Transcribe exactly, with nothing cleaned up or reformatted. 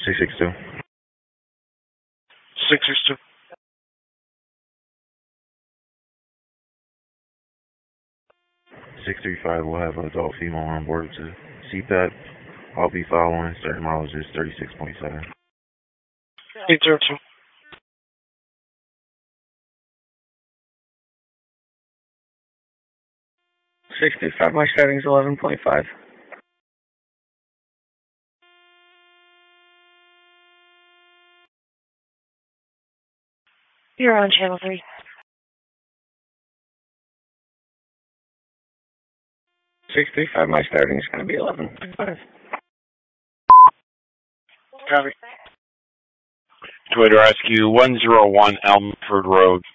six six two. six six two. six three five will have an adult female on board to C PAP. I'll be following. Certain mileage is thirty-six point seven. eight zero two. six three five, my starting is eleven point five. You're on channel three. six three five, my starting is going to be eleven point five. Copy. Twitter Rescue one oh one Elmford Road.